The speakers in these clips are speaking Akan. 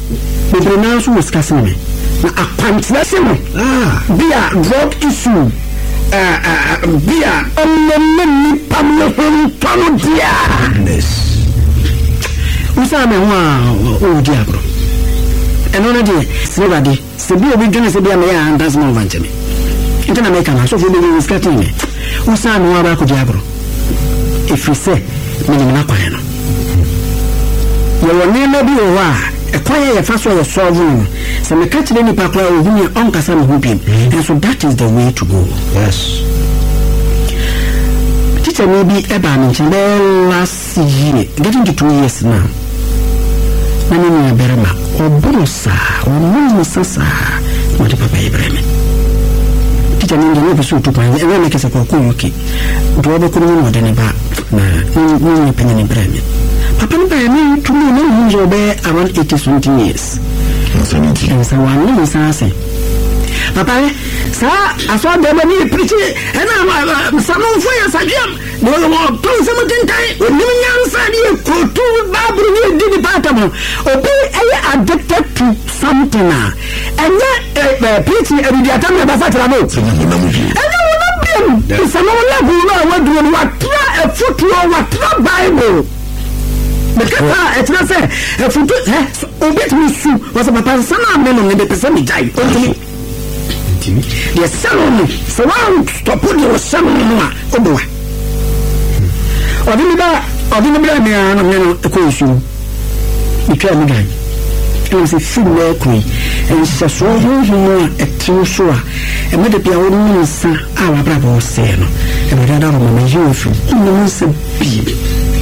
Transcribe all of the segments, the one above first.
bebre na so was kaseme na akwantlese no bia drug issue bia onne pamlo tono dia usame ho di agro eno na die sebade sebi obi dwene sebi am ya andas mo vancheme intana make na so for me skating usame ho aba ko di agro efise me na kwa no ye woni bi o wa e kwaye ye fa so ye solve so me catch any pa kwa ohuni on kasa me hupim and so that is the way to go. Yes, teacher maybe eba mention last year getting to 2 years now na ni berema obusa o sasa mo de papa ibrahim teacher ni ndio bisu to pan e na kesa kwa yuki ndo ba ko no de ne ba na ni penya ni ibrahim papa ni ba ni to me no njo be around 80 something years. And so one little say, Papa, sir, I saw the money pretty, and I'm some of us again. No more 217 times when you answer you could do Babu did the pattern. Obey addicted to something, and yet pretty every day. Tell me about that. And then some level, what do you want? A foot or Bible. Because it's not say if you do obey me sue was a papa son men on the person die the salon so round to put your son obo odini me an no ko issue the try me guy it was a full work and so no etru so a me de bia wo no sa a wa brabo se no e me da no me you fu no se bi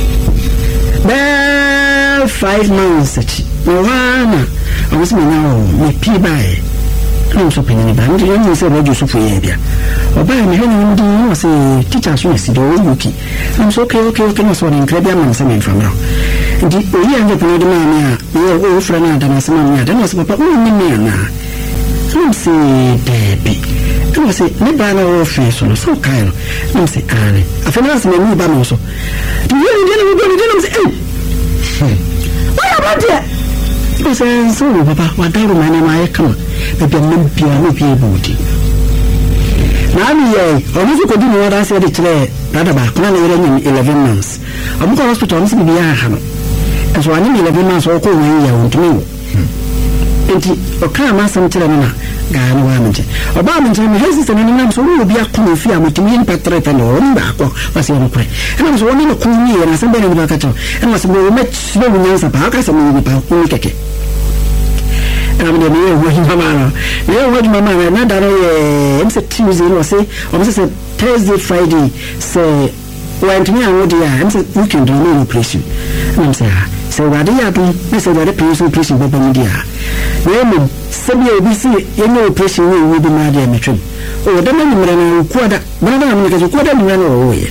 5 months no wana I was now me pee by I'm so penny band you say what you so for here oba me henu ndi no say teacher so si do yuki I'm so okay no so incredible man say me from now ndi oyi anje pon de man ya me o fra na da na se man ya da no so papa o ni me na I'm say baby I say me ba na o fe so so kai no I'm say ane afena se me ba no so do you dey say what about it? I said, so, Papa, what I remind my come, but the men be booty. Now, or you could do what I said today, rather back when I 11 months. I'm going to hospital, I'm going to be a hammer. And so I need 11 months or go away to me. And okay, I'm asking Telemina, Gano Amity. Obama, my husband, and I'm so will be a cool fear with me in Patrick and all back was in a pray. And I was only a cool year and somebody in the back and was very much slow years about us and about Unikake. And I'm the near working Mamma. Near working Mamma, and not that I'm said Tuesday or say, or said Thursday, Friday, say, when to me, I would, I'm said, we can do no operation. And I'm saying, so what do you have? Mr. What a person preaching Papa Media. Women, some ABC, any operation will be mad at me. Oh, the man in quarter, but I'm going to quarter and run away.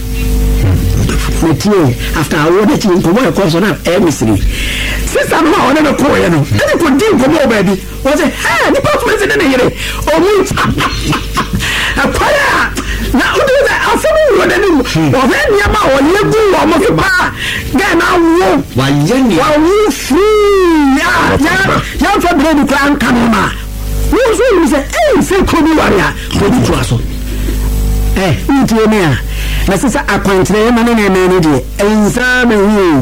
After I wanted to come on course on emissary. Since I'm not on a coin, and you could do come over, baby. Was a hand, the post president in here. Oh, a choir. Now, do that. I'll say, or then Yama or Lebu or Mokipa. Then I won't. Why, you free. Yeah, for baby clan Kanama. Who's who is a say, Kobe warrior? Kobe Trasso. Eh, into me. Let's say, I can't say, my name is Insame.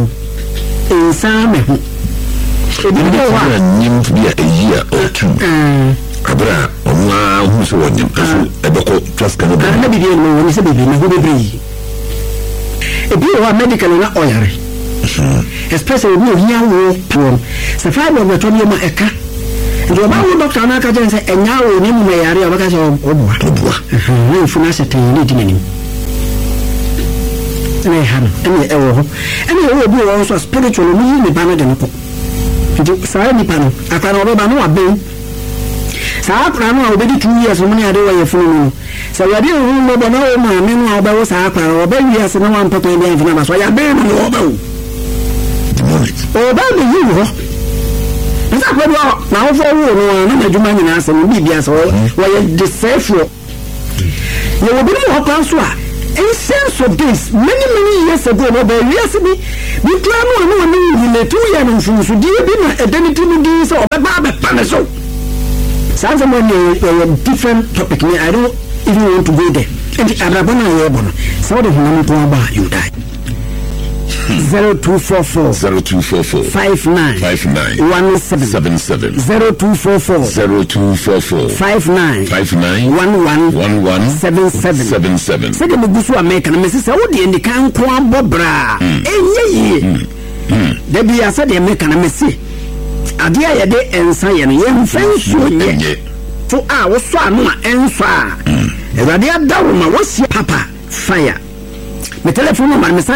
It didn't to be a year or two. Abra, who's one you Eboko just can be no one is a baby, who will be. If you are medical in oil, especially when you are poor, Safari of the Tomiama Eka, and your Bible doctor Naka and now we name my area of Oboa, Funasa, and I have any error, and you will be also spiritual, me, Banner than a Sarani Pano, I can overbano a bay. Sapra, already 2 years when I do a phone. So I didn't remember no man, meanwhile, there was a car or baby as no one put in the infamous. So I bear no over. Oh, baby, you. Is that what now for one? No, man, as and be as well. Why the safe? You will be more consua. In sense of this, many years ago, about yesterday, we plan on 2 years from so dear dinner, identity with this or me so sounds more a different topic. I don't even want to go there. And Abrabana Yebono, so the Hunampa, you die. 0244 59 1777 0244 59 1177. Say the Busu American, Mrs. Saudi and the Can Kwan Bobra. There be a said the American, Messi. A dear day and Sayan, young friends, you to our son and far. A radia down, what's your papa? Fire. My telephone number is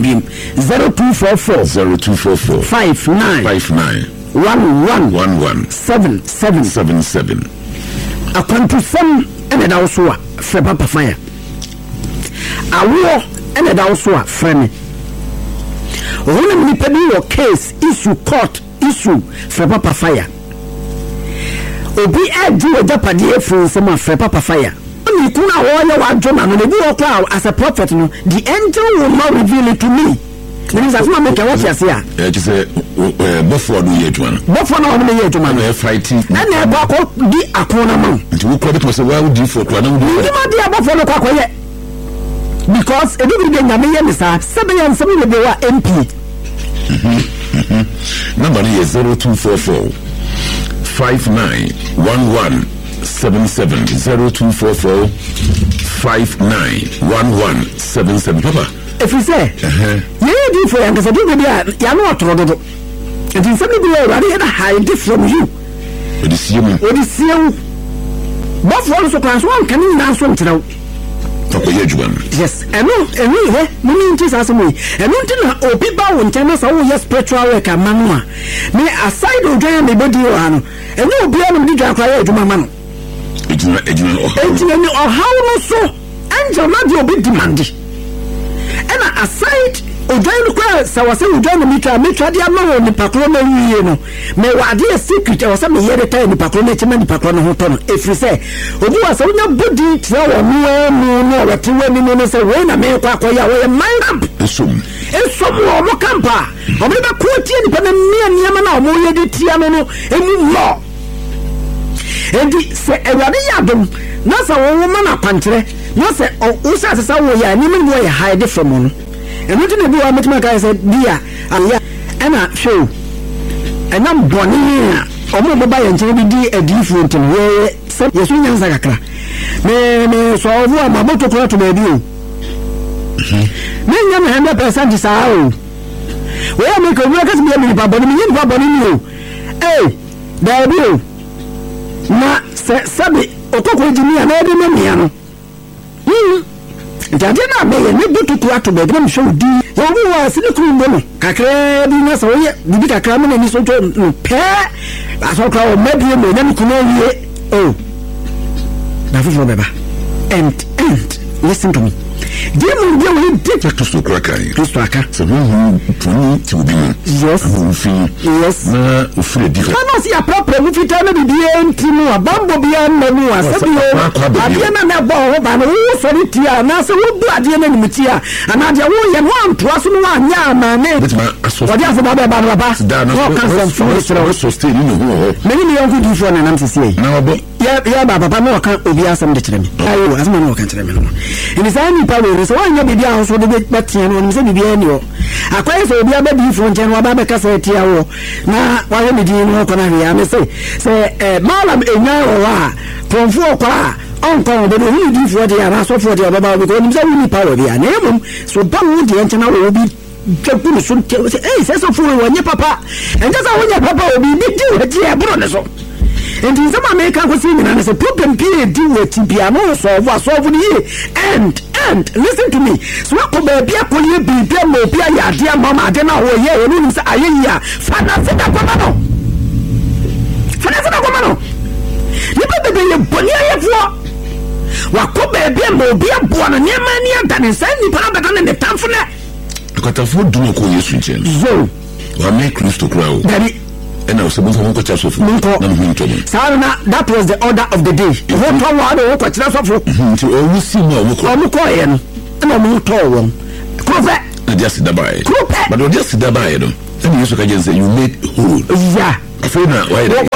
0244 59 1177. A country some and also for Papa Fire. A war and also a friend. When we pay your case issue court issue for Papa Fire. Obi a do a Japanese for some for Papa Fire. You could not as a prophet, the angel will not reveal it to me. Because that's not make what you say. Just before the year one. Before no year to man fighting. And I back up the Akonamon. To credit was a well do for one. Because every day Namian is 7 and 7 will be MP. Number is 0244 591177 0244 591177. Papa, if you say, you do for young, you're not trouble. And in some way, I hide it from you. What is you? What is you? Both ones of class 1 can you answer to know? Yes, I know, and we have many as me. And until people won't tell us all your spiritual work and manua. May aside of Jam body and no beyond the Jacquard to my man. It's or how so, Angel not your big demand. And aside of Jam, so I say, John Mitra, the amount of the Pacrona, you know, may what dear secret or some year at the Pacrona, the Pacrona Hotel. If you say, who was on your body, tell no, what you women say, when I make a mind up. It's some more camper. Or never quote any Yaman or Moya Tiano, and law. And say, Eradiyadum, not a woman up country, not say, oh, Usa, so we are even way hide from one. And what did I met my guy said, dear, and I show. And I'm born here. Or more by and tell me, a different way. Yes, we know Zakra. Me, so I want my motor to baby. Men young 100% is out. Where make a workers be a minute, but you. Hey, there you. Na sabi okoko jimi anade memiano jadena me ne butu kwa to bedroom show di wo wa silikuru mbono kakra bi na so ye bibi kakra me ni so to pe asokra o mabie mo na kuno wie oh na fufu beba and listen to me. Demon will take to Sokrakai. To Straka. So, who to be? Yes. Yes. Afraid. I don't see a problem if you tell me the Antimo, a bumble beyond Manua, Sabio, and who solitaire, and also who blood the enemy, and I will want to ask one young man. But what else about Barabas? Also, still, many young people for an answer. Yeah, Baba, no, can't be some detriment. I was no can tell me. And it's only power, so I know the house for the big batty and say the annual. I quite so be a baby from General Babaka say, Tiao. Now, why am I doing no can I say, Malam a now from 4 o'clock. Uncle, but we do for the answer for the other because it's only power. The name, so Paul the antenna will be. Hey, says so for one, your papa, and that's how your papa will be big deal at your brother. And in some American cuisine, and as a problem period, do with piano, so was over the year. And listen to me. So, what could be a collier be Piamo, Pia, dear Mamma, then our year, and Aya, Fanazina Comano. Fanazina Comano. You better be a Bonia for what could be a Piamo, be a Buana, near Mania, than in Sandy Parabaton in the town for that. Got a food do not call you switch. So, I make Christo Crow. And I was supposed to walk a chance of Sarana, that was the order of the day. The whole town had a walk a chance of to always see more Mukoyan and a more tall one. Crop, just the buy. But just the buy them. And you can say you made whole. Yeah, I feel now. Why?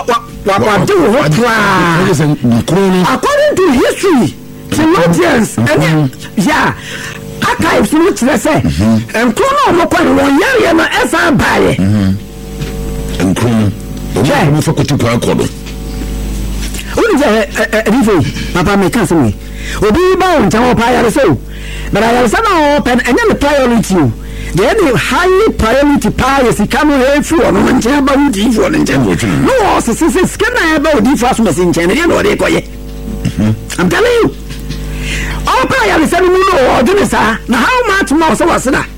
What do what according to history, theologians, yeah, archives, which they say, and Chrono Mokwan, 1 year, no, as I buy. And Chrono, for Kotuka. Papa may cancel me. Will be bound to our so. But I have some open and then the priority. The highly priority power is coming here for a moment about the for in general. No, since can I about the first message in general or they call it. I'm telling you. All priority or this. Now, how much more so was that?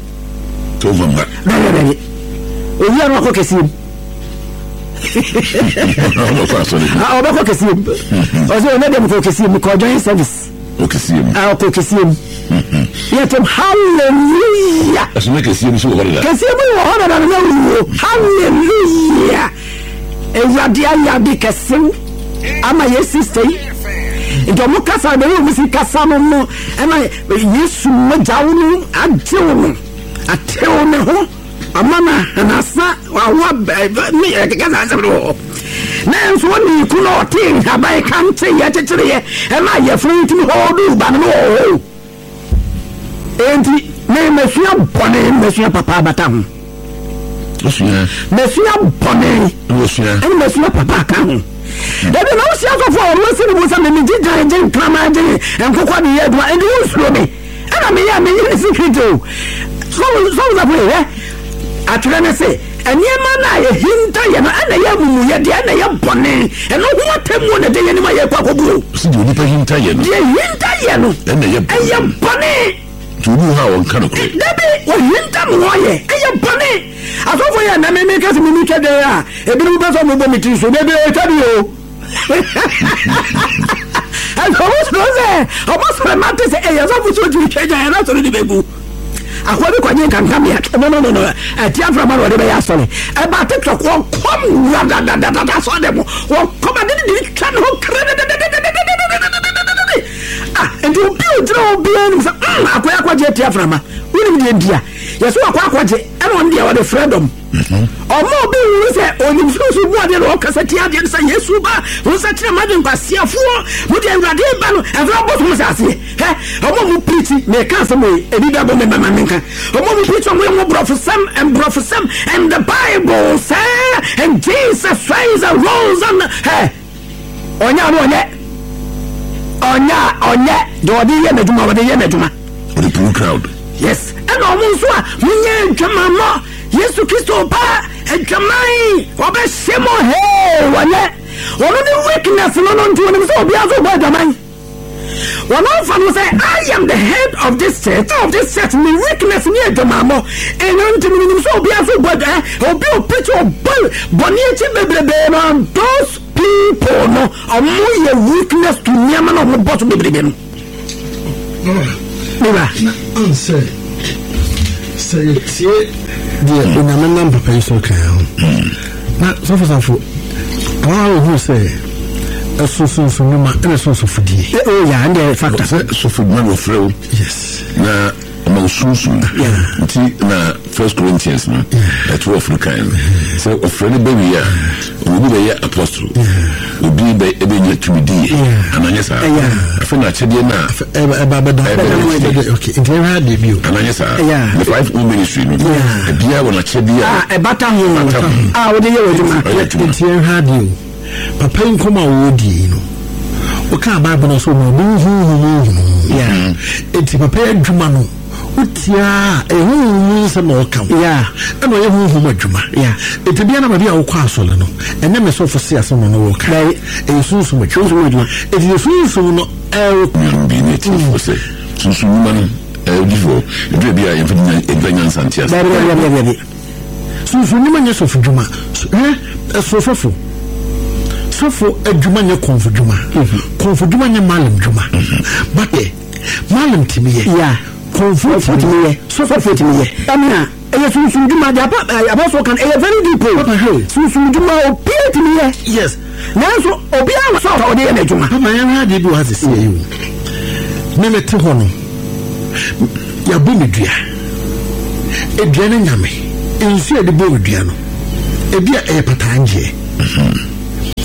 We are not okay. I'll be focusing. Also, let them focusing because joint service. I'll focus him. Yet, hallelujah. As make a scene so hallelujah. Hallelujah. Am I a sister? In the Mukasa, the room is in Casano, and I used to down and tell me. Amana anasa wa me akaza bro na so ni kuno tin habai kan te ya tetere e ma ya front mi hodu ba no enti me mesua bone mesua papa batam mesua bone mesua papa kan ebe na usia so for we se ni me jija krama je enkokwa ni yedu and you slow me ana me ya me ni secret so that way atwene se enema na ye hinta ye no ana ye mumu ye de ana ye bone eno ho temu na de ye ni ma ye kwakobu si de onipa hinta ye no ye hinta ye no ana ye bone tudu ha won kan ko debi wo hinta mo ye bone asofo ye na me kasi mi twede a ebi no beso mo bo mi ti so debi o tabi o aso wo se o mo so ma te se e ye so fu so ju twede ya na so ni bebu akwadi kwanye kankam ya no atia from ma wode be ya sole e ba tiktok won kom da so dem won kom de kan ho and you build no being akwaya kwaje atia from ma woni de ndia yeso akwaje e no ndia wode freedom omo bi wu se onim so bu ade no kasa tia de se yesu ba wo se tire madin kwasiafo wo de awurade ba no evra boso mo sase he omo mu preach me kan se mo edi da bo me mama menka omo mu preach mo prophecy and the Bible say and Jesus Christ rose on he onya do de ye meduma wo de ye meduma the poor crowd yes and omo so a munye ntwama mo Yesu Kristo pa etwamai obeshemo he wale wono the weakness no nto no so obi azo ba dwamai wono fa no say I am the head of this church me weakness ni edwamamo eno nto no so obi azo ba obi o preach o boni echi bebrebe no those people no omo ye weakness to nyama no mo bot bebrebe no niba answer say the unamena papa so kan na so who say so no ma so fudie oh yeah and the factor so fudman of flow yes na Maususu, na 1 Corinthians, at 12 kind. So, a friend baby, will be the apostle, will be the Ebony to be, and I said, I find that Chediana, okay, in their debut, and I said, the 5 ministry, a beer when I Chedia, a baton, how do you had you? Papa in Coma would you know? What kind of Bible so yeah, it's a prepared Jumano. Utia ehu se no kan yeah e no ehu madwuma yeah etebia na bia wo kwa asole no ene me so fose ase no wo kan e sunsu madwuma e sunsu no bi native fose sunsu man divo e bia e fanya santia sunsu ni manye so fudwuma so sofo adwuma nye konfudwuma nye malam dwuma but malam timiye yeah comfort me so for me amina e sunsun duma da apostle kan e very deep papa hey sunsun duma o piet me yes na so obi a so o de na duma papa yan ha de bi wa se see you me mete ho no ya bu me dua e dua na nyame ensu e de bu dua no e bia e patanje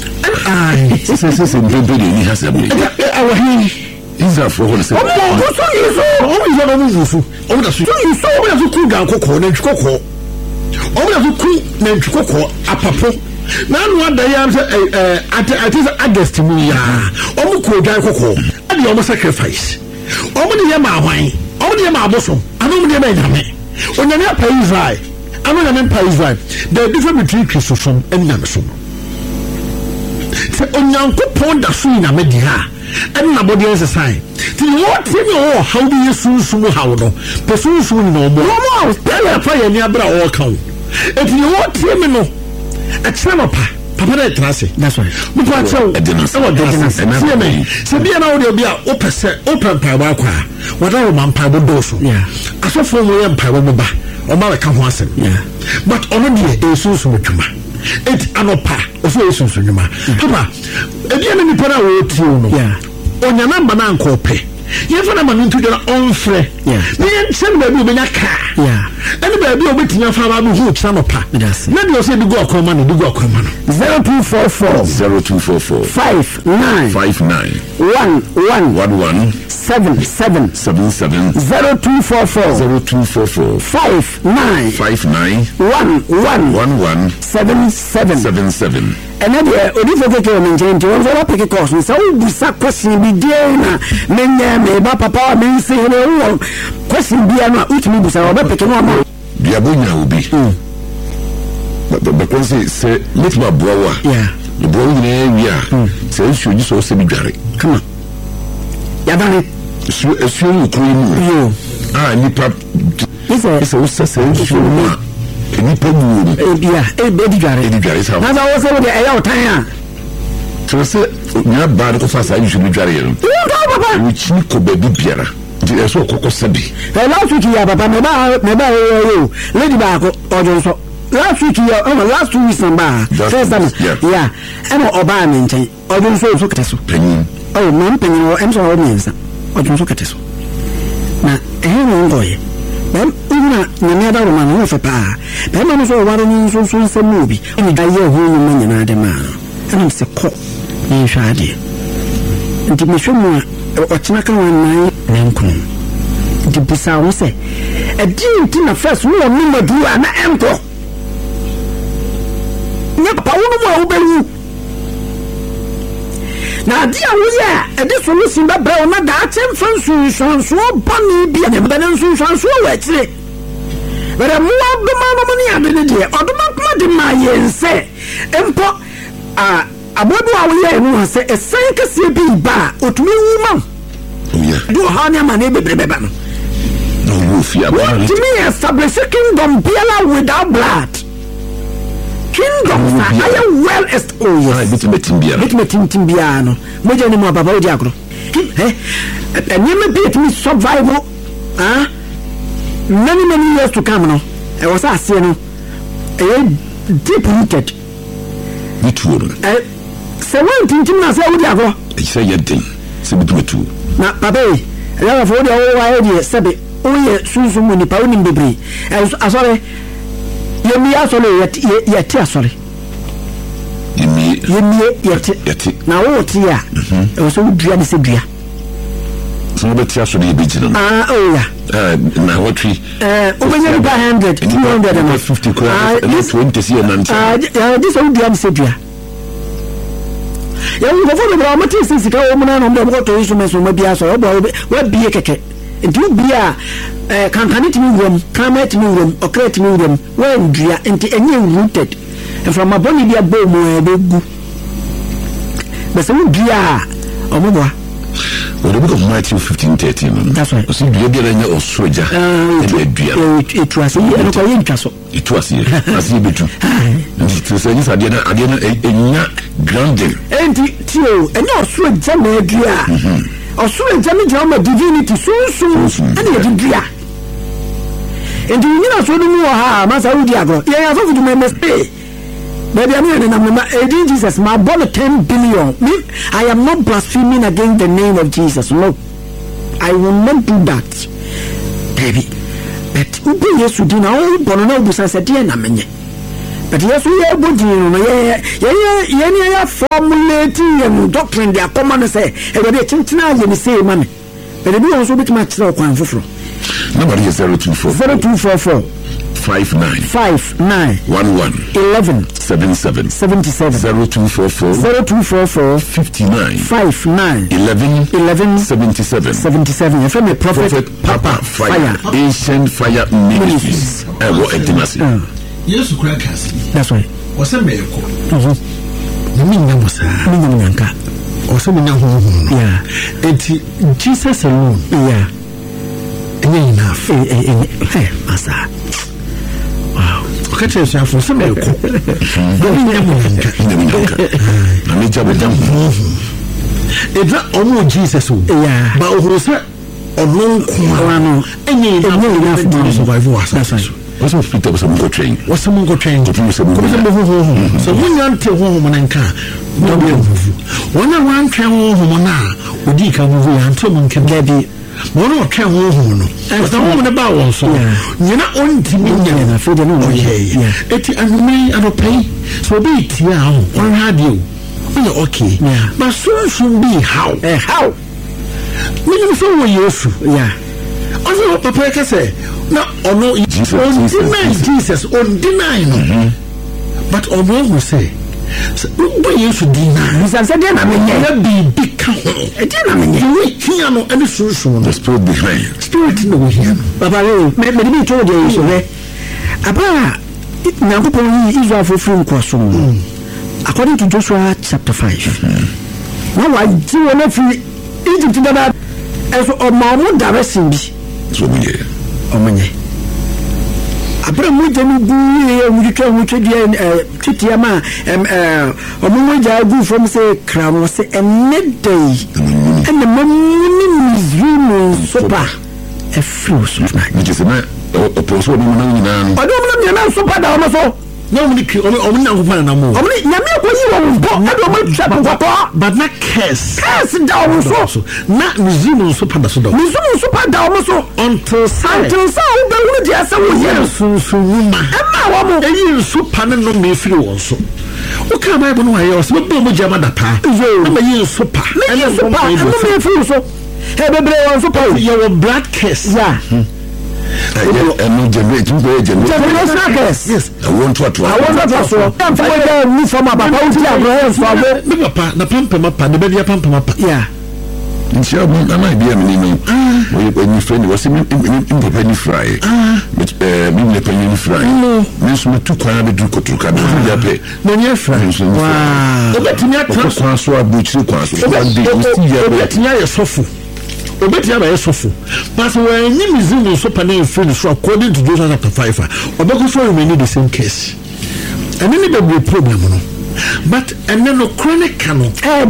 Say Bebe ni hasa bi. Awahi. Isa for one say. So you so ku gan kokko na ntwikoko. So ku na ntwikoko apapo. Na no adai am say ati August mu ya. Omo ku gan kokko. Ade omo sacrifice. Omo de yema ahwan. Omo de yema abosom. Ano mo de yema nyame. Onyame apa Israel. Ano nyame pa Israel. The difference between Christosum and Nyamesom. Se onyankopon da so nyame di ha. And na body is a sign. Till what you how do you soon how no? Person soon no more. No more. Tell a fire near bra or count. If you want him no, a tramapa. Papa Trassi. That's right. But so I didn't say. So be an audio be open power. Whatever man power does. Yeah. I saw for me and power ba. Or Malaka was him. Yeah. But only a soon with you. It anopa oso esu sunuma papa ebi ene nipa na wo ti no onya namba na nkope ye fa na ma ntu de onfre ne nsem ba bi obenya ka ene ba bi obetinya fa ba bi hu tsa no pa na de ose digu akoma no 0244 59 11 77 0244 59 11 77 and then odi fo ke me nje won so pick course so busa question bi dey na me ba papa me nse ne question bi na utimi busa o ba pick no ma bia bonya obi but say let my browa the boy in area say should you so be dware come on ya dare so you cream nipa it's a say nipa bu bia di dware sa na wo se wo de eya otan a so se nya ba de ko fa sa you should be dware yero we chi ko ba bi biara di eso kokko sabi last week ya papa me ba yo lady ba ko ojo so last week ya last 2 weeks number first time yeah and oba me nchen ojo so keteso penyin man penyin o em so o mensa ojo so keteso na no ngoye ben ina na da roma no fe pa ben no so waro ni so nsemu bi ni da ye hu ni manya na de ma ana se ko ni hwade nti me hwemu o tina kan wan na nkunu nti bisa wo se edi nti na first wo ni madu ana enko nya pa wo no wo belu na dia wo ya edi so no simba bra na da atem fansu so bani bia ne bana nsu so wa tire bere mo adoma no mo ni ade ne de odoma kuma de ma yense empo abodu a wo ye no se esen kase bi ba otumi wu ma do ha ne ma ne bebrebe ba no no fi aba to me establish a kingdom without blood. Kingdoms are well established. Bit bia no moja ni mo baba odi agro be to me survival many years to come no I was asking no deep rooted se won tintim na se odi agro say yedin se bitu na papa ya for odi o wa odi sebe o ye sunsun mu ni pa oni bebre asore yemi asole yeti asole yemi yeti na wo ti ya e so dua ni se dua so beti asole yebejina oh ya na what tree obenya ba 100 200 and 50 crores 20 see and this so dua ni se dua ya wo fo bra ma ti sika wo mu na no mo to isu meso ma bia so wa bie keke nti bia kankane timi wom kama timi wom okra timi wom wan dua nti enye rooted from aboni bia bomu ebegu bese wo dua omoboa well the book of Matthew 15:13 that's right so dua bia nya osoja e dua it was no ko yin twaso it was asi betu nti so yin ade na enya grounding nti tio enye osoja na dua osure jami jama divinity sunsun ani e dibia enti nyina so dum wo ha ma sa wudi agro ye ya so fudu me meste baby ami na mama edin Jesus ma born 10 billion me I am not blaspheming against the name of Jesus no I will not do that baby but ubi yesu dina o bono na obusa se de na menye but yes we are good formulating doctrine they are common say e be chinchina ye say man but e be also bit much so kwan foforo number is 0244 59 11 77 0244 59 11 77 you from prophet Papa Fire Ancient Fire Ministries what intimacy yes crackers that's right what's a miracle minyanka also minyanka yeah Jesus alone yeah enough masa wow okay so for some miracle na me jabe jam edra omo Jesus yeah ba ohuru se ono kwa no enye enough survive was that's right what's up Peter was some train so when you ante home nanka no be vuvu wona wan twa home na odi ka vuvu ya ante mo nke baby wona twa home no but home ne ba won so nyina ontimi nyina na fe de no eti anumi adopay so be tia ho on radio okay but so be how when so we yesu also papa ka say na ono Jesus on deny no but ono who say when you should deny we say dey na me be ka ho e dey na me we here no any so the spirit behind spirit no we here papa me be to dey so we aba na ko pon Israel for free nkoso according to Joshua chapter 5 now I do want free Egypt that as o mamu direction bi so me omenye abra mu jeni bu ye mu twetwa titia ma omo ja gu from say kram say day and the mamuni sopa e flow so which is na oposo no na nyina no odo na sopa da omo so no omo na ko na mo omo nyame ko yi wo bo ado omo twa pokoko but na curse da omo so na muzimu sopa da so do muzimu sopa da omo so until so be wu dia se wo ye so wuma ma wo mo eyi sopa no me firi won so o ka bible no ayo so be mo jama da pa na me yi sopa me firi so he bebre won sopa your blood curse and no generate yes I want to so am for the new form about how to Abraham so me papa na pampa de be dia pampa yeah ntia mo na mai bia me no when you friend was me papa ni fry but me me papa ni fry me so me tu kwa be du kotuka be ya pe na ni fry wow obetinya kwa so abuchi kwa so one day you see ya obetinya ye sofu obetia ba yesofu but when you museum so panel free so according to Joshua chapter 5 obeko so we need the same case and then there be problem no but and then no chronic can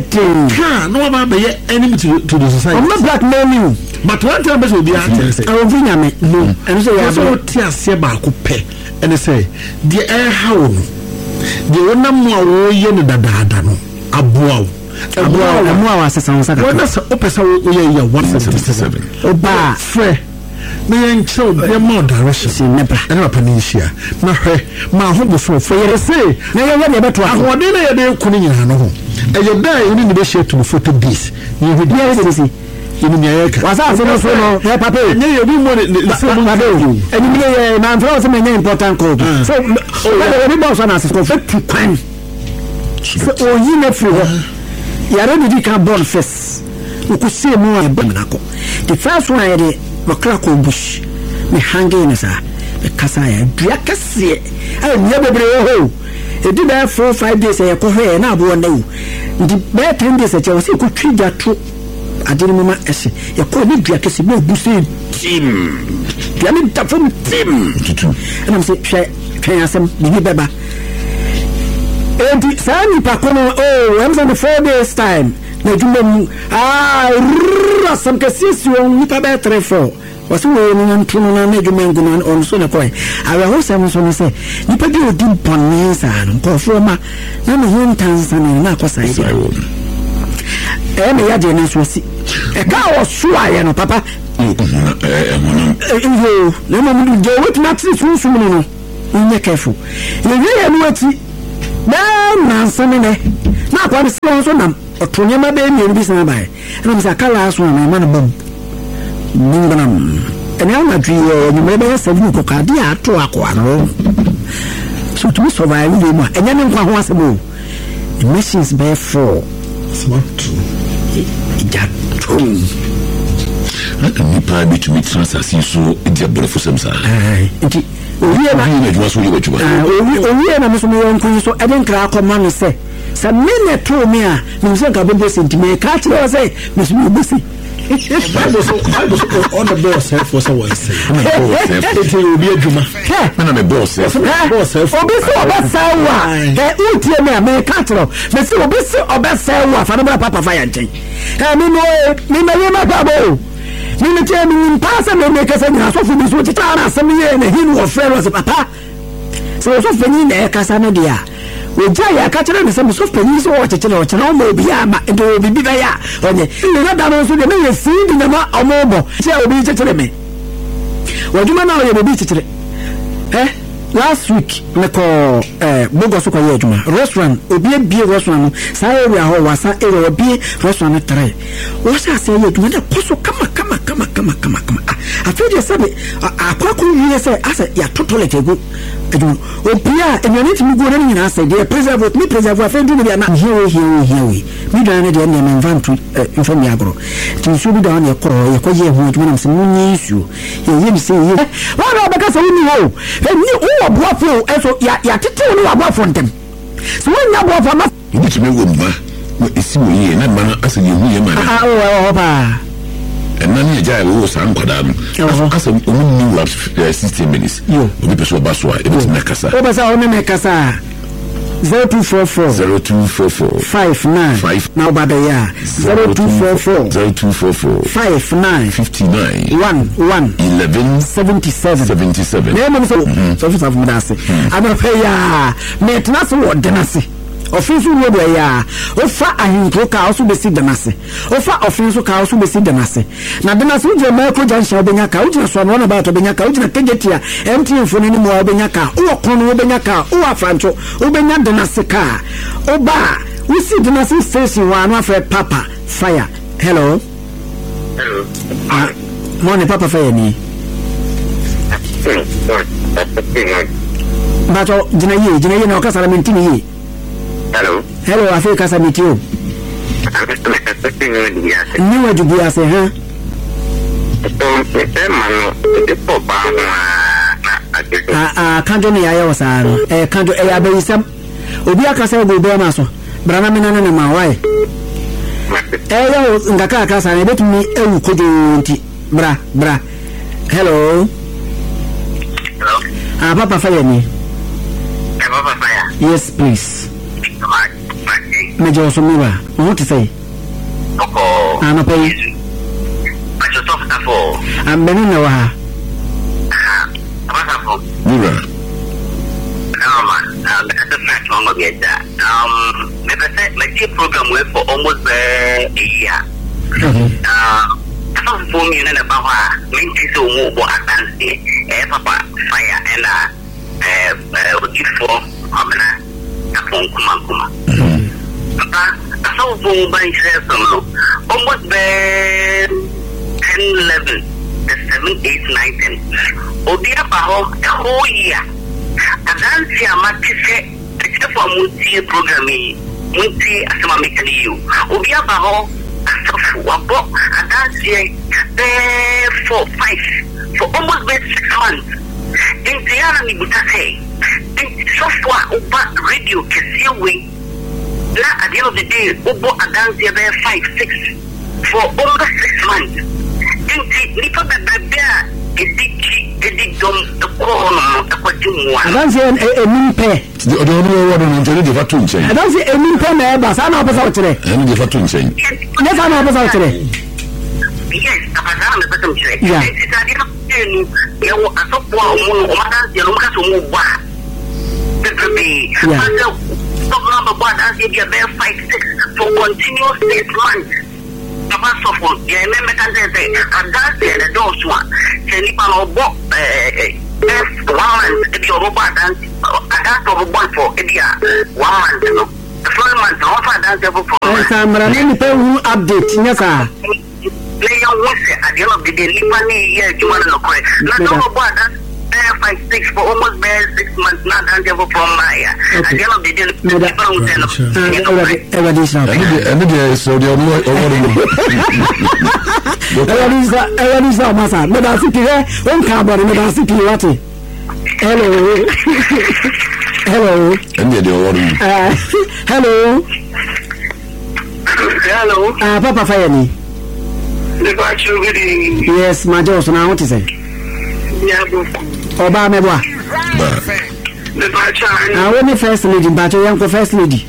no ba be enemy to the society I'm not blackmailing but one time be be say I will bring am no and so you so tia se ba ko pe and say the air how no the wona mo a wo ye no dadaada no aboa Abuwa asesa saka. When that's opesa we ya 177. Oba fre. Me encho be more direction. Si nepa. Na panisha. Na hwe ma ho bofo for ye say na ye de beto afo. Ahode na ye de kunu nyina no ho. E ye da ye ni be share to photo this. Ye hwe dia we say. Ye ni ya ka. Wasa afo no so no. He papa. Nye ye bi mo de so mo do. Eni mi ye na afro so me important code. So we be boss na asiko fetu kwan. So oyi na free. Yare did can born first. You could see more abominable. The first one I did Macraco bush. Me hanging as a Casaya. Dracassi. I never be a hole. It did have 4 or 5 days. I call her and I won't know. The bad 10 days that I was could treat that true. I didn't remember as you call me Dracassi. No, you say Tim. Yamin Tafum Tim. And I'm saying, some Baba. And Sani Pacono, I'm on the 4 days time. Na jumbo some cases you only better for. Was we on Tuno Neguman on Sonapoi. I will also say, Nipa do deep on Nisa and Cofroma, none of 1,000 and Nacosa. I may add your name was a cow was sure, Papa. No, no, with Maxis, be careful. You really what then something na kwa de so so nam otonyama be mi bi san bai na mi sakala so na ma na bom ninganam ene na dwi ni me be 7 ko ka dia to akwa no so to survive we ma enye ne nkwa ho asemo the machines be 4 smart ja tom ni pa bi to meet transaction so dia borofo semsa nti owie na jwa so liwa jwa owie na me so me yonkun so eden kra akoma no se sa mene to me a me so ka bobo sentime ka tire say me so me bosi on the boss for so what say it will be a juma na me boss obisi obasawa utie me America tro me say obisi obasawa fa no papa fa yanchen me no babo me tell me pass me make say na so fu bi so tita na asem ye na hin wo frere so papa so fani na kasa no dia oja ya ka kire me say so fani so wo kire o kire o mo bi ama ndo bibi ba ya onye na da no so de me ye si bi na ma omobo che obi kire me wajuma na o ye bi kire last week me ko bogo so ko ye adwuma restaurant obi bie restaurant no sa area ho wasa area obi restaurant 3 wo sa say ye adwuma da koso kama I feel the sabe akwaku wiye say asa ya toilet ego adwuma obia enwani timi go na nyina say dey preserve afedu no bia na here we do na dey na man to inform ya agro ti so bi da na ko ye ho adwuma na se munyi isu ye bi say ye wa na baka say ni ho ni boafo eso ya tete no boafo ntem so nya boafo ma ni timi wo mba esi wo ye na ma na asa ye hu ye ma na ba nani eja wo san kwada no asa omu ni wa 60 minutes obi peso ba so a e bitima kasa o ba sa o me kasa 0244 59 now bada ya 0244 59 11 77 name so so from that say ana pay ya me tena so wo denase offensive wo do ya ofa ahinko ka also be si denase ofa offensive ka also be si denase na denase wo je micro junction obenya ka wo so no na ba to benya ka wo na kegetia MTN fo ni mo obenya ka wo kono wo benya ka wo afrancho wo benya denase ka oba we see denase station wa na fa papa fire hello morning papa fire ni bato jina ye na okasa la mentini ye hello Africa Samitio ni wajubu ase ha kanjo ni ya wasano kanjo ya be isam obi akasa go be ma so brana me na ma wai ya ngaka akasa na betumi ewu kojo nti bra hello papa fire ni papa fire yes please me jo so miwa what to say ana pay acho stop afo ambeni na wa afo mura that's a fact long ago that never said my team program went for almost a year for me and about me so more advanced papa fire and give for amna upon kuma so boom by so almost 10 11 7 8 9 10 odia baho the whole year adansi amatise for multi programming multi asema mekani you odia baho asofu wabo adansi for 5 for almost 6 months in Tiana ni butase software uba radio kesiwe na at the end of the day ubo adansi about 5 6 for almost 6 months inti nipa bebea edidom ekono ekwadumwa adansi emimpe odo wado no ntoni de fatu nchen adansi emimpe na eba sana opesa otere eni de fatu nchen ne sana opesa otere yes abazana me betum chere it's a different you asopo omo madansi no makaso mo ba baby stop number one as if you're there 5 6 for continuous 6 months Papa suffer, yeah, remember can say and that's the those one. Say nipa no bo First 1 month, if you're over dance, I got to one for 1 month. The first month, offer dance for update. Yes, sir. Play your work at the end of the day, leave money here, you want to know. Now, over dance. 5-6 for almost 6 months. Not done from my at the end of the day. So the hello. Papa Fayani. Yes, my Johnson, I want to say. Oba mebwa. When the first lady, but you young first lady.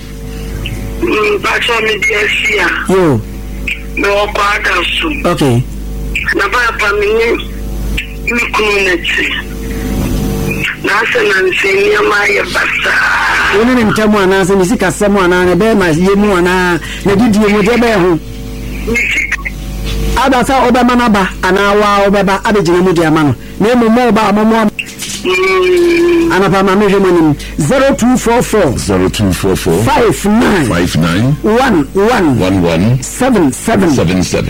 Yo. No, okay. Abasa obemanaba anawa obeba abejina mu dia mano na emu mo ba momo anapa ma meje manim 0244 59 11 77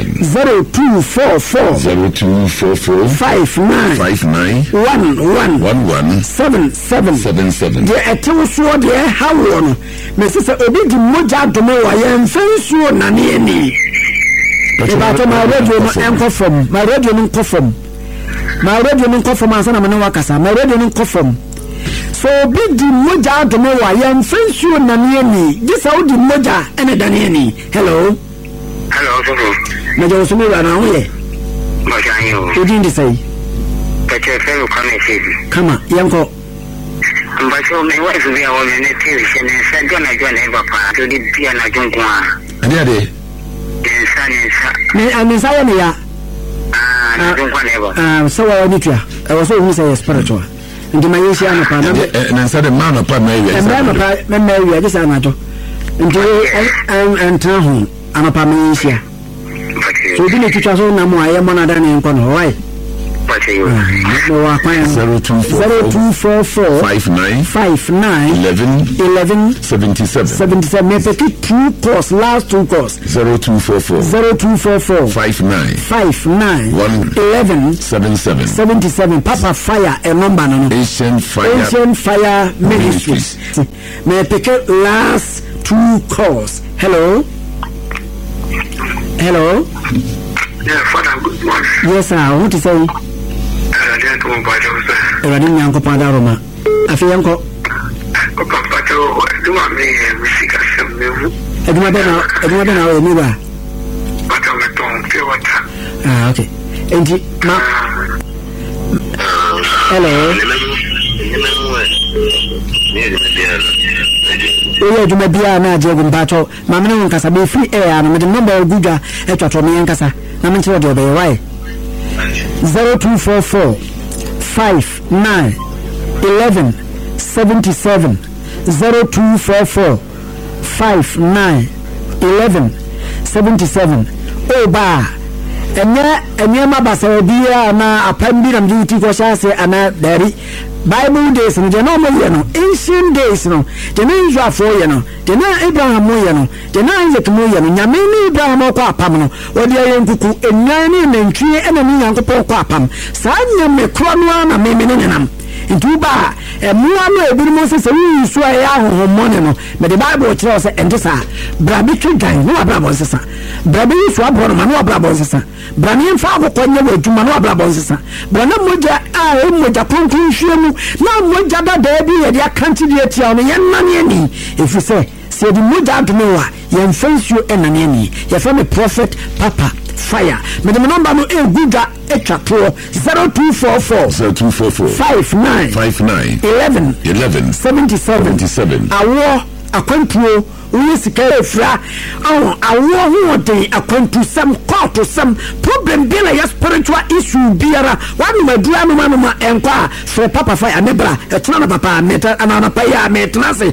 0244 59 11 77 de etewo de hawo no me se obi di moja domo wa yen fensuo na ne ani. About my radio and from my radio and from my radio and from Asana Manawakasa, my radio and from. So big the moja to know I am friends you Naniani. This out the moja and a Daniani. Hello. Hello, Major Sumira now. You didn't say. But your fellow come on, Yanko. But so my wife will be our television and said, John, I don't ever part to the piano. And yeah, so I need you. I was always a spiritual. And my issue, and I said, a man upon Mary, and Mary, I just amateur. And tell him, I'm a Pamisha. So you need to trust on Namo, I am one of them in Cono, right? 0244 59 11 77 me take two course last two course 0244 59 11 77 Papa Fire a number no Asian Fire Ministries me take last two course. Hello. Yeah, Father, good morning. Yes, sir. What is saying? Radin yanko pada Roma. Afi yanko. Papa to do me music assembly. Eduma bena o mi ba. Papa me ton pure water. Ah, okay. Enti ma. Hello. Oye duma bia na je gumbato. Ma me no nkasa be free air na me number ogudwa e twatwo me nkasa. Na me nche de obey why? 0244 59 11 77 0244 59 11 77 Oba enye mabasa bia na apambi na mjuti kwa shase ana dari Bible days no je no mo ye no ancient days no je na Israel ye no je na Abraham mo ye no je na Isaac mo ye no nyame ni Abraham kwa apam no wodi aye nkuku enwan ni nantwie ena ni Nyankopɔn kwa apam saa nyame kro no na me nenam ntuba emua no ebiri mo se wi su aye ahohomone no me the Bible kire o se endesa brabi twedwan no abrabon sesa brabi su abro no abrabon sesa brani mfa akokonye wadwuma no abrabon sesa brana moja a moja konkon hwemu na moja da bi ye dia kanti dia tia no yenane ani efi se the moja admewa yen fensio enane ani ye fa me prophet Papa Fire me the number no eguda etwato 0244 59 11 77 awo akwantuo wo sika efra awo ho den akwantu sam court sam problem bi la spiritual issue biara wanu madura no manoma enko so papa fa amebra etna na papa meta anana pa ya metna se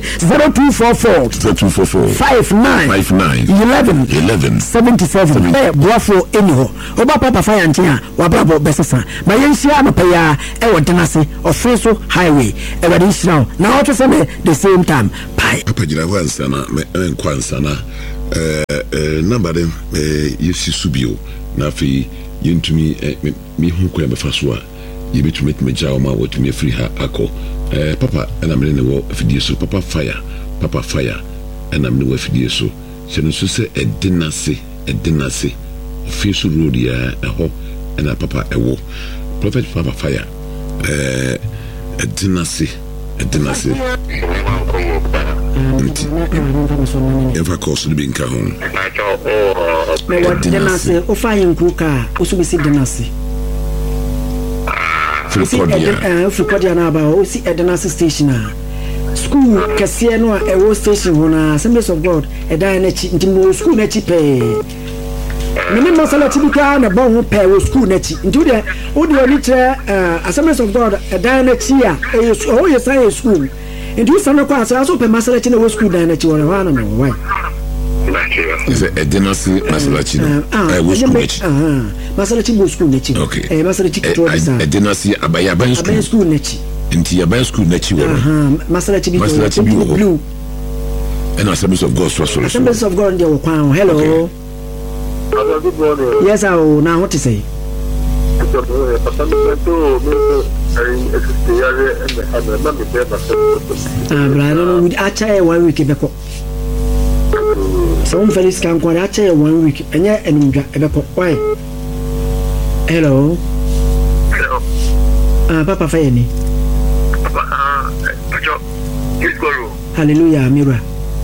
0244 59 11 77 boafo eniho oba papa fa ya ntia wabrabo besesa ma yenhia no pa ya e wodenase ofeso highway every now now to say the same time pai papa jira wansa na kwansa na number dem yesi subio na fi yentumi mi hu ko ya befa so a yebetumi tmeja o ma wotumi free ha akọ papa na me ne wo afidie so papa fire na me ne wo afidie so se no so se edinase ofeso road ya eho na papa ewo prophet papa fire edinase ever course be nka ho me what denase o fa yinkuka o so be si denase Fricodia na ba o si Edenase station a school kese no a ewo station ho na Assemblies of God edan na chi ntimo school na chi pe mini masala ti bika na bon ho pe wo school na chi nti de o de oni tre Assemblies of God edan na chi a o ye sai school nti o sana kwa asa so pe masala chi na wo school dan na chi wona na no why is a Edenase masala chi wo school na chi masala chi bo school na chi masala chi to bisa Edenase abaya school na chi nti abaya school na chi wo masala chi blue and Assemblies of God Assemblies of God there kwan hello good morning. Yes, now what to say? Brother, we actually 1 week beko. So Felix can go actually 1 week and yeah and beko. Why? Hello. Papa Fayeni. Hallelujah, Mira.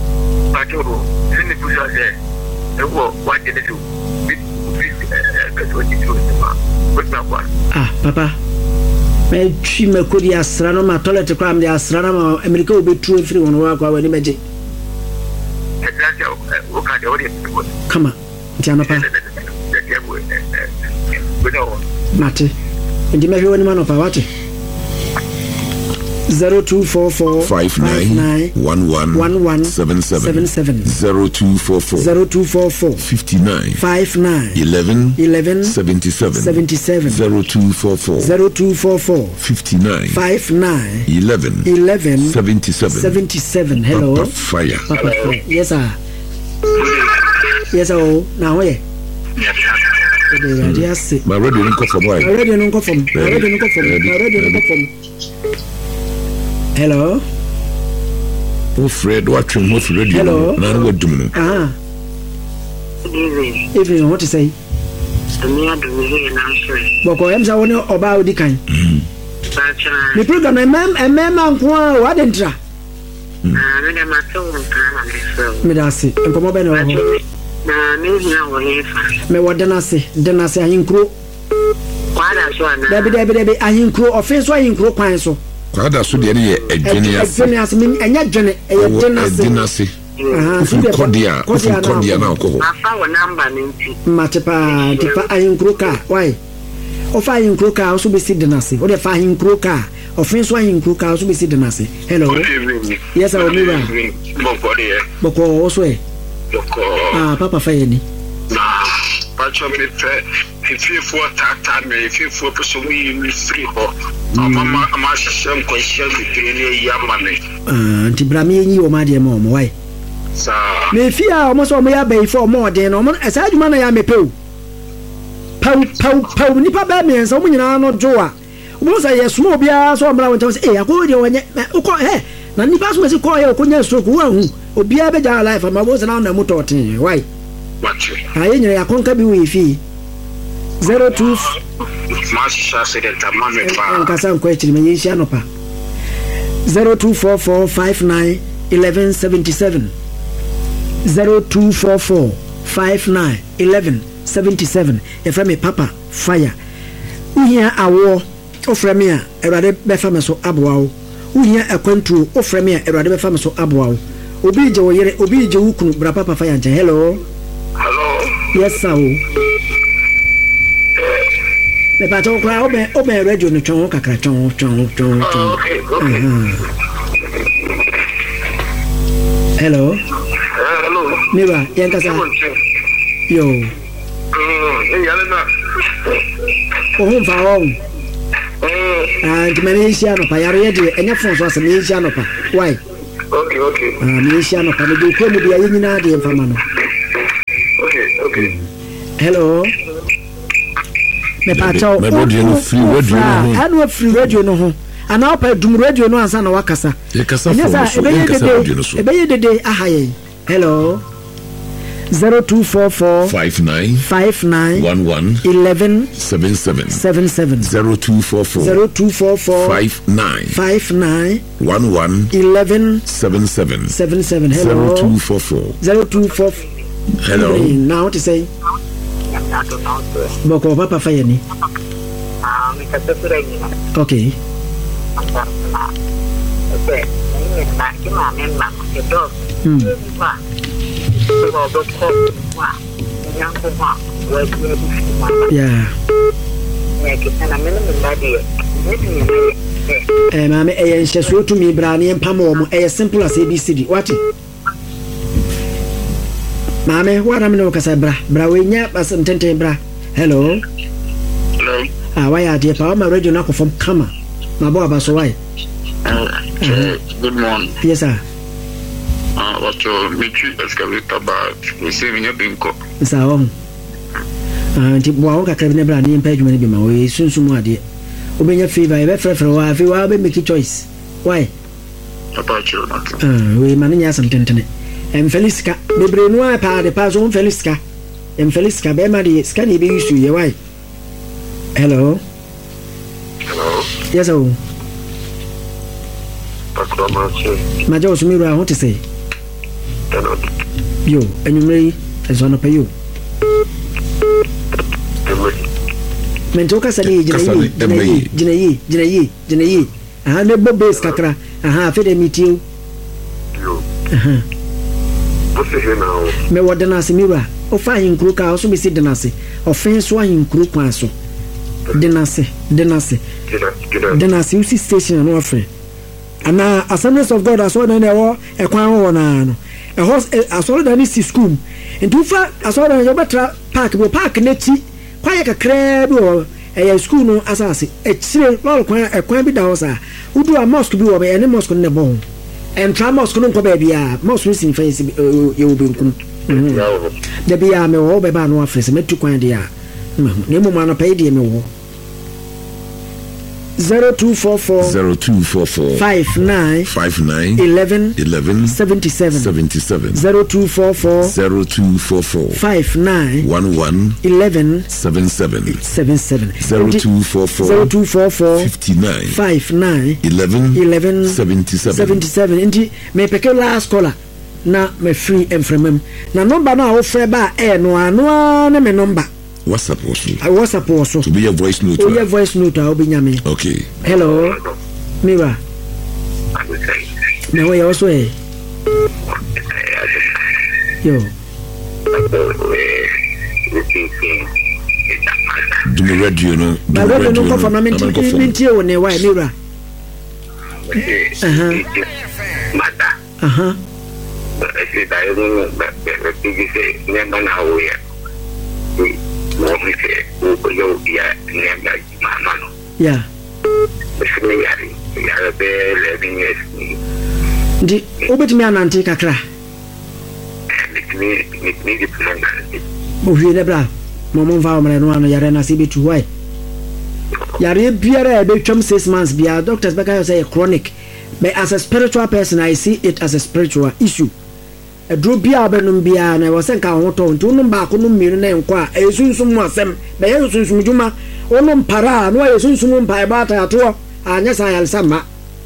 What did you do? Papa. Me chi me kodi asrano ma toilet kwa me asrano ma America obe true free won wa kwa wani meje. Kama. Ntiana pa. Mate. Ndi me woni mano pa wate. 0244 59 11 77 0244 59 11 77 0244 59 11 77 hello Papa Fire. Yes sir. Yes sir. Now where? Yes. My radio nko from why? My radio nko from. Hello. Oh Fred, what you most radio? Hello. Na no dum no. Evening, what to say? Boko emza woni oba odi kan. The program nko wa dentra. Me da se nkomo be no ho. Na me hia wo yefa. Me denase ahinkro. Kwada so ana. Debi ahinkro offense ahinkro kwan so. Kwada so de ye adwene ase me enya dwene denase. Kodia na ko. Afa wo number nti. Matepa tipa ahinkro ka. Why? Ofa ahinkro ka so be si denase. O de fa ahinkro ka. Offense ahinkro ka so be si denase. Hello. Yes, I will. Boko also e. Papa Fayeni. Pacho me if you for tata me if you for so we free ho mama ama sham question between yamane anti brami enyi o ma de mo why sa me fia o mo so mo ya be for mo de no mo asaduma na ya me pew pau nipa ba me nsa mo nyina no joa mo sa ye smo bia so mra won say akọ de wonye ukọ na nipa so me se ko ye okonya stroke wo hu obia be ja life ma bo se na moto ten why aye nyere akonka bi we fi 02 masha se de tamame pa nkasa nko echiri menye hia no pa 0244 59 11 77 0244 59 11 77 efra me Papa Fire uhia awo ofra me a erade be fa me so aboa wo uhia akwantu ofra me a erade be fa me so aboa wo obi je wo yere obi je wukunu bra papa fa yanche. Hello yes sir. Me pa to kra obe radio no chon kakra chon. Okay. Hello Miba yankasa yo yalena ohun fa ohun and Malaysia no pa yare de enya fon so Malaysia no pa why okay Malaysia no pa de ko mu dia nyina de mfama no okay hello me pa cho free radio no ho ana opa dum radio no ansa na wakasa ebeye dede ahaye. Hello 0244 59 11 77 0244 59 11 77 hello 0244 hello now to say boko papa fayeni okay yeah mama sheso to me brani empamo simple as ABCD what mama what am no kasa bra we nya basam tenten bra. Hello why are you pa ma radio na ko from kama ma bo abaso why good morning. Yes sir. What your military excavator bag receiving a binko. Sir anti bo ka krebe bra ni mpa adwuma bi ma we sunsumu ade obenya favor e be frefre wa fi wa be make choice why about you not we mananya sam tentene em Feliska bebre no a pa de pa so Feliska em Feliska be ma de ska ni be issue ye why. Hello yes sir. Majo Sumiru, what to say? Yo, and you may as one of you. Mentoka Sadi, Jinayi, I had no base kakra, fed meet you. What's the here now? Me what the Nasimira, or fine crook, I also be said the Nasi, or fence wine crook maso. Denasi, you see station and offering. And now, Assemblies of God, I saw them a quan no. A horse, I saw them in school. And too far, I saw them in park, will park nechi, quite a crab or a school no assassin. A chill, well, a quaint bit house. Who do a mosque be over any mosque on the bone? And try mosque no baby, most recent face you will be. The beer may all be bad no office, met to quaint dear. Nemo man paid him. 0244 59 11 77 0244 59 11 77 0244 59 11 77 Inti me peke last caller na me free and from him na number na offer ba no na me number WhatsApp also. To be your voice note. Oh, your voice note. I'll be nyame. Okay. Hello. Mira. No way also. Yo. Do me radio no. Do me radio no. For na minti o ne why Mira. Yeah. Ndi obetimi anante kakra. Bo hwe bra. Momo va omre no ano yare na sibitu why. Yare biara e betwam 6 months bia doctors beka say chronic. But as a spiritual person I see it as a spiritual issue. A drop bia benum bia na was nka ho to ntu no ba ko no miru na enko a esunsum mu asem be ye esunsum djuma ono mpara no ye esunsum mpa ba ta to anya sa yal sama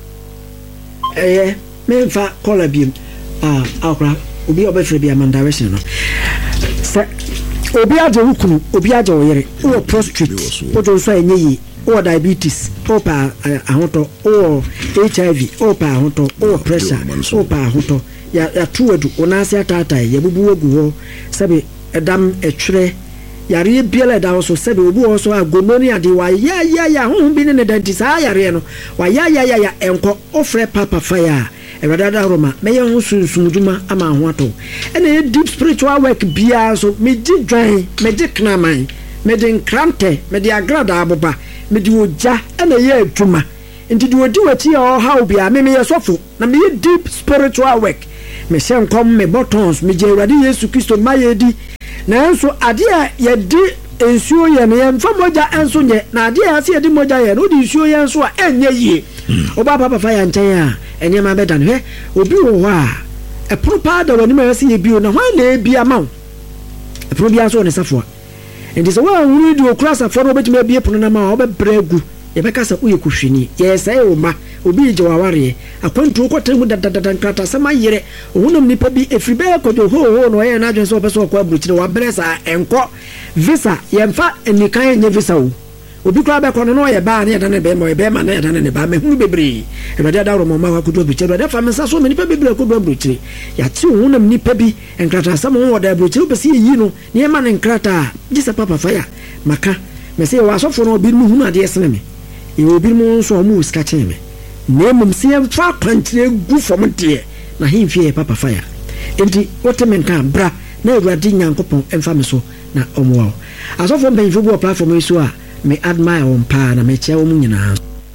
memfa kola biem akra obi obefre bia man direction no se obi aje wukunu obi aje oyere wo prostrate wo do so enye yi or diabetes, or ahoto, or HIV, or ahoto, or pressure, or ahoto. Ya tuwe tu onasi atata ya bubu ogu sabe edam etwere yare biela da so sabe obu oso agononi ade wa ya ho bi ne dentist ayare no wa ya enko ofre papa fire ewada roma meye ho sunsunjuma ama ho ato ene deep spiritual work bia so meji dwan meji knaman mede nkrante mede agrada aboba mede oja ene ye adwuma nti de odi wati ya how bia me yesofo na me deep spiritual work me sen kom me buttons me Awurade Yesu Kristo mayedi na enso ade a ye di ensuo ye ne mfa moja enso nye na ade a se ye di moja ye no di ensuo ye enso a enye yie oba papa fa ya nchen a enye ma beda ne obi wo ho a e propa da wani ma se ye bio na ho na e bia ma e pro bia so ne safo ndi so wa wuri di okura safo no betime bia pono na ma obebregu yebeka sa uye kuhwini yesa oma obi je waware akwantu ko temu dadadada nkrata sama yire ohunum nipa bi efribe kodo ho no ye na adwenso obeso kwa bruchire wa bresa enko visa yemfa enikan nye visa o obi kura be kono no ye ba na ye dane be mo ye be ma na ye dane ne ba mehunu bebre e be da ro mo ma kwakudo bruchire da fa mensa so me nipa bebre kodo bruchire ya ti ohunum nipa bi nkrata sama wo da bruchire obesi yi no ne ma ne nkrata gisa papa fire maka me se wa so fo no obi mu hunu ade esene me e obi mu nso mu ska cheme nemum se fa pantire gu fom de na himfie papa fire enti wotemenka bra na Awurade Nyankopon emfa me so na omwo asofo mbenfo bu platform so a me admire on pa na me che wo nyina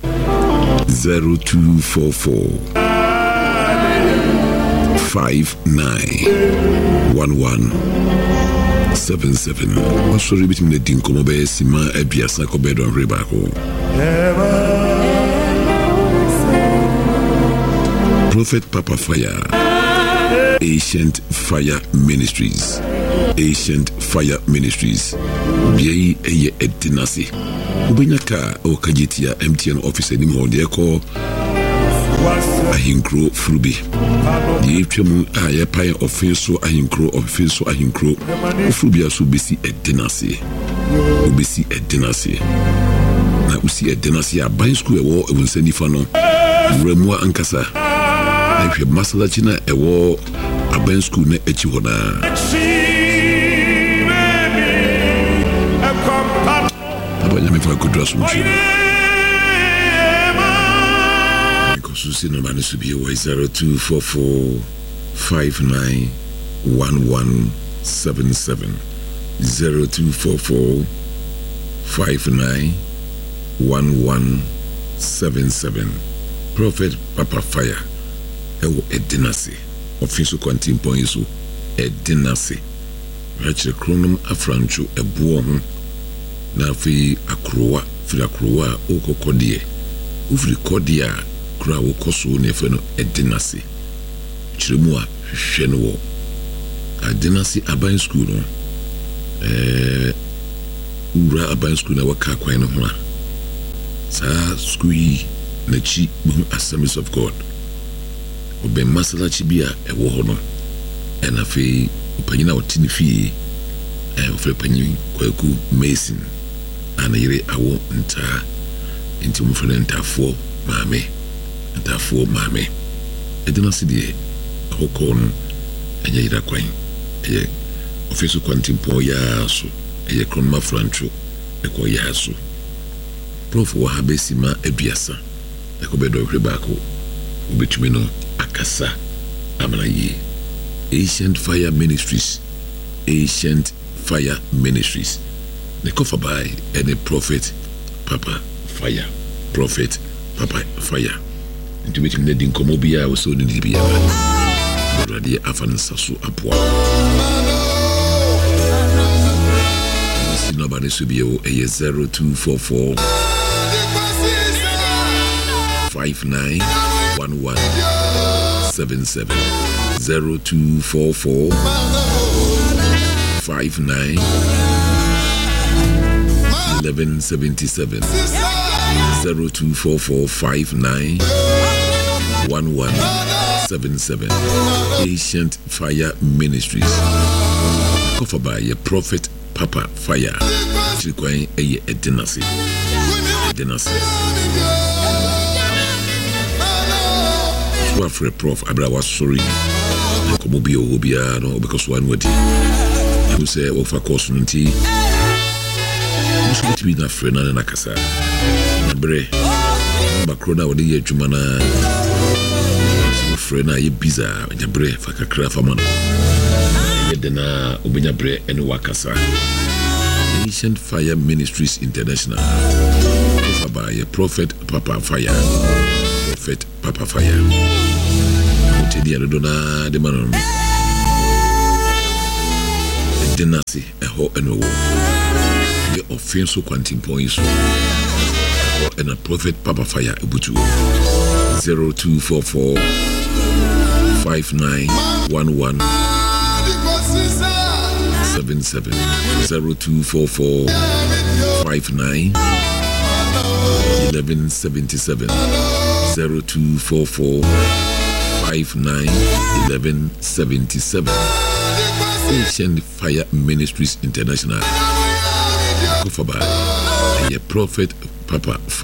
0244 591177 sorry between the dinko be sima ebiasa ko be don rebako Prophet Papa Fire, Ancient Fire Ministries, Ancient Fire Ministries, Biei Eye Edinasi, Ubenyaka o Kajitia MTN office ni mo de ko ahinkro frubi. Ye twemu aye pai ofenso ahinkro frubi aso besi Edinasi. Obesi Edinasi. Na usi Edinasi aban school ewo ewunsani fa no. Remwa ankasa. If masala china ewo aban school na echi hoda abanya me fa kudras mu because susi no manu su bi 0244 591177 0244 591177 Prophet Papa Fire ewo edinasi office kwantin point so edinasi rachire kronum afrancho ebuo ho na fi akrowa okokodie ufri kodia kra wo koso ne fe no edinasi chiremu a hwehwe no wo edinasi aban school no ura aban school na waka kwan no ho a sa school yi na chi Assemblies of God obe masala chibia ewo hono ena fe opanyina otini fie ofre panyin kwaku Mason ana yire awo nta enti mo fere ntafo maame edina sidie hokon enya yira kwan eye office kwantimpo ya so eye kronma francho eko ya so prof wa habesima aduasa ekobedo hwebako ubetumi no akasa amanaye Ancient Fire Ministries the cover by any Prophet Papa Fire into between the dinkomobia was so in the bia already afansa so apoa nobody should be 0244 591177 0244 591177 0244 591177 Ancient Fire Ministries covered by a Prophet Papa Fire Chikwan Eye Edinasi Dennis. So after Prof. Abra was sorry. Komobio Obia, no, because one would you say, oh, for course, Nunti. You should be that friend and a cassa. Bre, Bacrona or the year Jumana. Friend, I bizarre, and your breath for a craft of money. Yedena, Obina Bre, and Wakasa. Ancient Fire Ministries International. Offered by a Prophet Papa Fire. Prophet Papa Fire. Otedia Dona de Manon. Denasi, a ho and a war. The offensive quantum points. And a Prophet Papa Fire, Butu 0244 5911 77 0244 591177 0244 591177 Ancient Fire Ministries International. Offered by a Prophet Papa Fire.